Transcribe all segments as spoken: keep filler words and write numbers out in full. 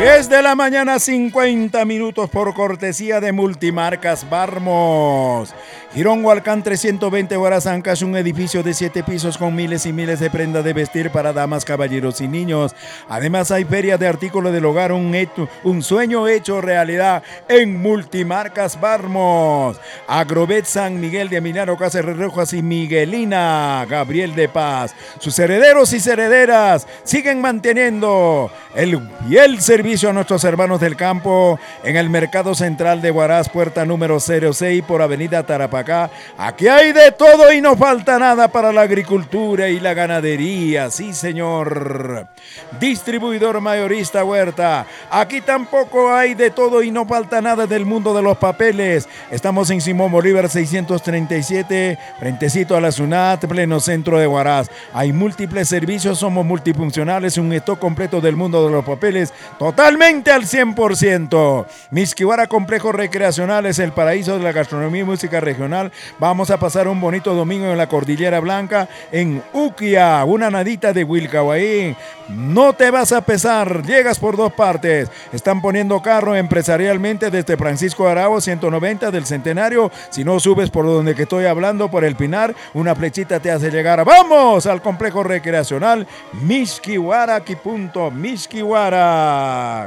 diez de la mañana, cincuenta minutos por cortesía de Multimarcas Barmos. Girón Hualcán trescientos veinte Guarazancas, un edificio de siete pisos con miles y miles de prendas de vestir para damas, caballeros y niños. Además hay feria de artículos del hogar, un, hecho, un sueño hecho realidad en Multimarcas Barmos. Agrovet San Miguel de Emiliano Cáceres Rojas y Miguelina Gabriel de Paz. Sus herederos y herederas siguen manteniendo el fiel servicio a nuestros hermanos del campo en el Mercado Central de Huaraz, puerta número cero seis por Avenida Tarapacá. Aquí hay de todo y no falta nada para la agricultura y la ganadería, sí señor. Distribuidor mayorista Huerta, aquí tampoco hay de todo y no falta nada del mundo de los papeles. Estamos en Simón Bolívar seiscientos treinta y siete, frentecito a la SUNAT, pleno centro de Huaraz. Hay múltiples servicios, somos multifuncionales, un stock completo del mundo de los papeles, totalmente al cien por ciento. Misquihuara Complejo Recreacional es el paraíso de la gastronomía y música regional. Vamos a pasar un bonito domingo en la Cordillera Blanca, en Uquia, una nadita de Wilcahuaí. No te vas a pesar, llegas por dos partes. Están poniendo carro empresarialmente desde Francisco Arao ciento noventa del Centenario. Si no subes por donde que estoy hablando, por el Pinar, una flechita te hace llegar. ¡Vamos! Al complejo recreacional Misquihuara, aquí punto, Misquihuara.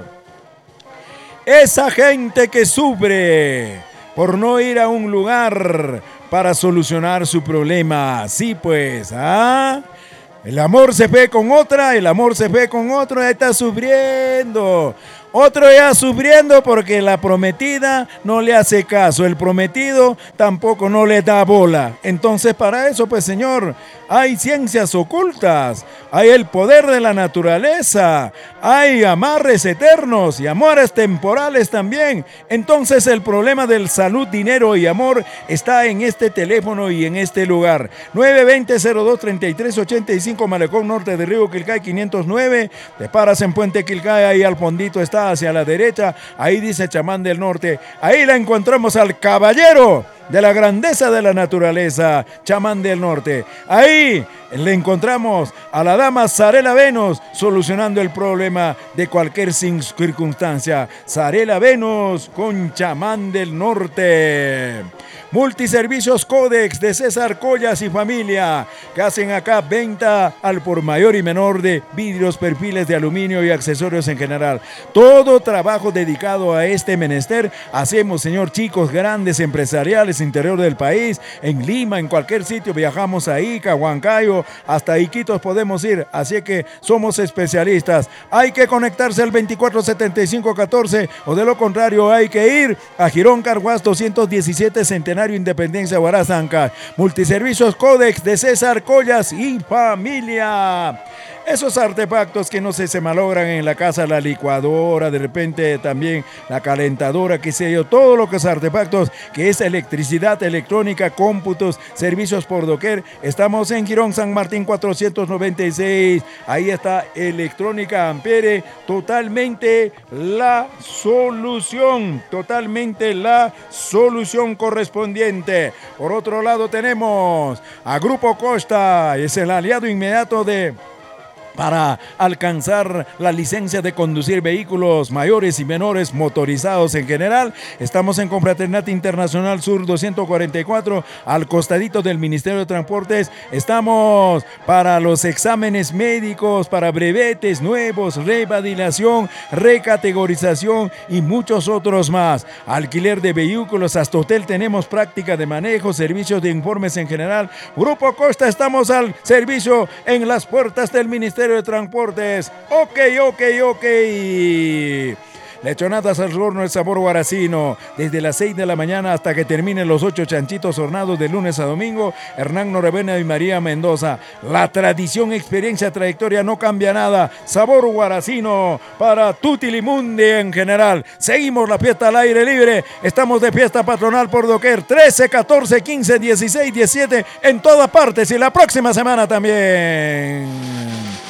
Esa gente que sufre por no ir a un lugar para solucionar su problema. Sí, pues, ¿ah? El amor se fue con otra, el amor se fue con otro, ya está sufriendo. Otro ya sufriendo porque la prometida no le hace caso, el prometido tampoco no le da bola. Entonces para eso, pues señor, hay ciencias ocultas, hay el poder de la naturaleza, hay amarres eternos y amores temporales también. Entonces el problema del salud, dinero y amor está en este teléfono y en este lugar. nueve veinte, cero dos, treinta y tres, ochenta y cinco, Malecón Norte de Río Quilcay quinientos nueve. Te paras en Puente Quilcay, ahí al fondito está hacia la derecha, ahí dice Chamán del Norte. Ahí la encontramos al caballero de la grandeza de la naturaleza, Chamán del Norte. Ahí le encontramos a la dama Sarela Venus solucionando el problema de cualquier circunstancia. Sarela Venus con Chamán del Norte. Multiservicios Codex de César Collas y familia, que hacen acá venta al por mayor y menor de vidrios, perfiles de aluminio y accesorios en general. Todo trabajo dedicado a este menester hacemos, señor, chicos, grandes, empresariales, interior del país, en Lima, en cualquier sitio, viajamos a Ica, Huancayo, hasta Iquitos podemos ir, así que somos especialistas. Hay que conectarse al veinticuatro setenta y cinco catorce o de lo contrario hay que ir a Girón Carhuaz doscientos diecisiete Centenario Independencia Guarazanca. Multiservicios Codex de César Collas y familia. Esos artefactos que no sé, se malogran en la casa, la licuadora, de repente también la calentadora, qué sé yo, todo lo que es artefactos, que es electricidad, electrónica, cómputos, servicios por doquier. Estamos en Girón San Martín cuatrocientos noventa y seis. Ahí está Electrónica Ampere, totalmente la solución, totalmente la solución correspondiente. Por otro lado tenemos a Grupo Costa, es el aliado inmediato de... para alcanzar la licencia de conducir vehículos mayores y menores motorizados en general. Estamos en Confraternidad Internacional Sur doscientos cuarenta y cuatro, al costadito del Ministerio de Transportes. Estamos para los exámenes médicos, para brevetes nuevos, revalidación, recategorización y muchos otros más. Alquiler de vehículos, hasta hotel tenemos, práctica de manejo, servicios de informes en general. Grupo Costa, estamos al servicio en las puertas del Ministerio de Transportes. Ok, ok, ok. Lechonadas al horno, el sabor guaracino. Desde las seis de la mañana hasta que terminen los ocho chanchitos hornados de lunes a domingo. Hernán Noravena y María Mendoza. La tradición, experiencia, trayectoria no cambia nada. Sabor guaracino para Tutilimundi en general. Seguimos la fiesta al aire libre. Estamos de fiesta patronal por doquier. trece, catorce, quince, dieciséis, diecisiete en todas partes. Y la próxima semana también.